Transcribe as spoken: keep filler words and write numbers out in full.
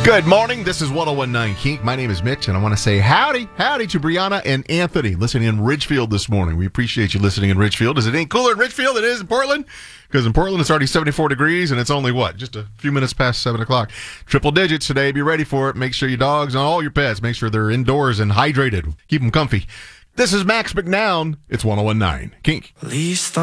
Good morning. This is one oh one point nine Kink. My name is Mitch, and I want to say howdy, howdy to Brianna and Anthony listening in Ridgefield this morning. We appreciate you listening in Ridgefield. Is it ain't cooler in Ridgefield than it is in Portland? Because in Portland, it's already seventy-four degrees, and it's only, what, just a few minutes past seven o'clock. Triple digits today. Be ready for it. Make sure your dogs and all your pets, make sure they're indoors and hydrated. Keep them comfy. This is Max McNown. It's one oh one point nine Kink.